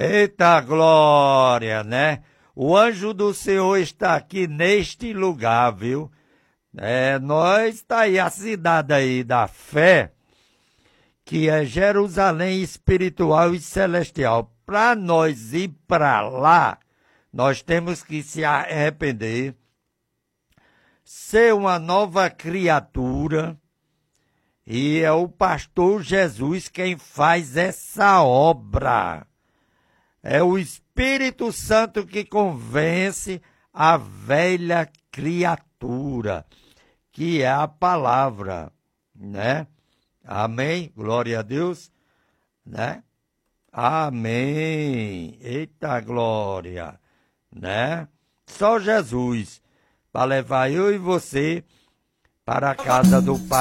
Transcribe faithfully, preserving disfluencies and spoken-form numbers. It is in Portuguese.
Eita glória, né? O anjo do Senhor está aqui neste lugar, viu? É, nós está aí a cidade aí da fé, que é Jerusalém espiritual e celestial. Para nós ir para lá, nós temos que se arrepender, ser uma nova criatura, e é o pastor Jesus quem faz essa obra. É o Espírito Santo que convence a velha criatura, que é a palavra, né? Amém? Glória a Deus, né? Amém. Eita glória, né? Só Jesus para levar eu e você para a casa do Pai.